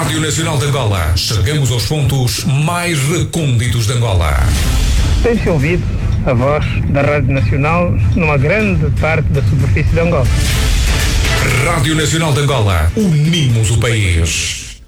Rádio Nacional de Angola. Chegamos aos pontos mais recônditos de Angola. Tem-se ouvido a voz da Rádio Nacional numa grande parte da superfície de Angola. Rádio Nacional de Angola. Unimos o país.